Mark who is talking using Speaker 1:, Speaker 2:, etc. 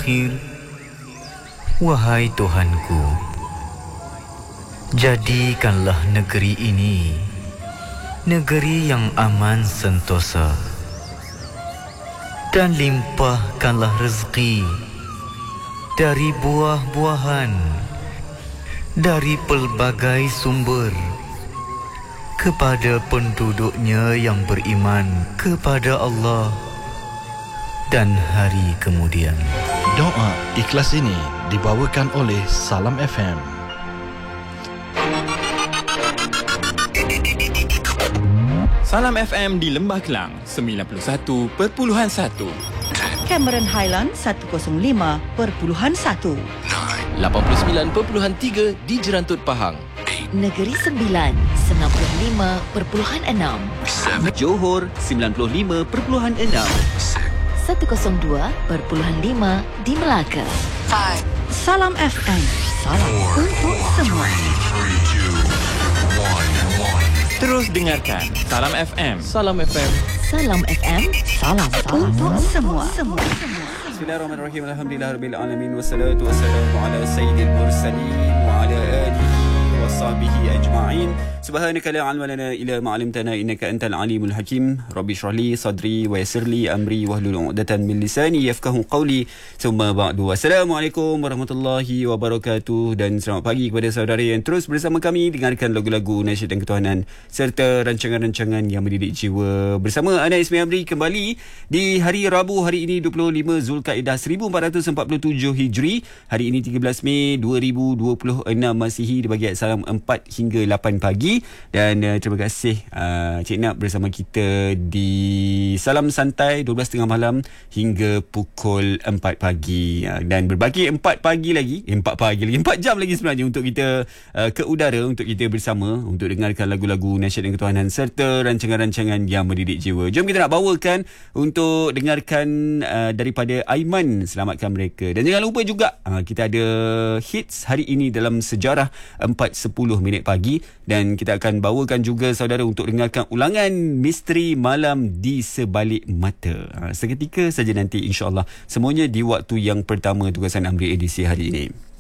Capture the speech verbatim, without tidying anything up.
Speaker 1: akhir. Wahai Tuhanku, jadikanlah negeri ini negeri yang aman sentosa, dan limpahkanlah rezeki dari buah-buahan, dari pelbagai sumber, kepada penduduknya yang beriman kepada Allah dan hari kemudian.
Speaker 2: Doa ikhlas ini dibawakan oleh Salam F M.
Speaker 3: Salam F M di Lembah Kelang sembilan puluh satu perpuluhan satu,
Speaker 4: Cameron Highlands seratus lima perpuluhan satu,
Speaker 5: lapan puluh sembilan perpuluhan tiga di Jerantut Pahang,
Speaker 6: Negeri Sembilan sembilan puluh lima perpuluhan enam,
Speaker 7: Johor sembilan puluh lima perpuluhan enam,
Speaker 6: seratus dua perpuluhan lima di Melaka.
Speaker 4: Salam F M, salam untuk semua.
Speaker 3: Terus dengarkan Salam F M.
Speaker 5: Salam F M.
Speaker 6: Salam F M, salam
Speaker 4: Untuk semua. semua.
Speaker 7: Bismillahirrahmanirrahim. Alhamdulillahirabbil alamin wassalatu wassalamu ala sayyidil mursalin wa ala alihi wa sahbihi ajma'in. Subhanaka la ilma lana illa ma 'allamtana innaka antal alimul hakim. Rabbi shrah li sadri wa yassir li amri wahlul 'uqdatam min lisani yafqahu qawli. Summa ba'du. Assalamualaikum warahmatullahi wabarakatuh, dan selamat pagi kepada saudara yang terus bersama kami dengarkan lagu-lagu nasyid dan ketuhanan serta rancangan-rancangan yang mendidik jiwa bersama Ana Ismail Amri kembali di hari Rabu, hari ini dua puluh lima Zulkaidah seribu empat ratus empat puluh tujuh Hijri. Hari ini tiga belas Mei dua ribu dua puluh enam Masihi, dibagi salam empat hingga lapan pagi. Dan uh, terima kasih uh, Cik Nak bersama kita di Salam Santai dua belas tiga puluh malam hingga pukul empat pagi. Uh, dan berbagi empat pagi lagi, eh, empat pagi lagi, empat jam lagi sebenarnya untuk kita uh, ke udara, untuk kita bersama untuk dengarkan lagu-lagu nasyid dan ketuhanan serta rancangan-rancangan yang mendidik jiwa. Jom kita nak bawakan untuk dengarkan uh, daripada Aiman, selamatkan mereka. Dan jangan lupa juga uh, kita ada hits hari ini dalam sejarah empat sepuluh minit pagi, dan kita akan bawakan juga saudara untuk dengarkan ulangan misteri malam di sebalik mata. Ha, seketika saja nanti, insya-Allah. Semuanya di waktu yang pertama tugasan Amri edisi hari ini.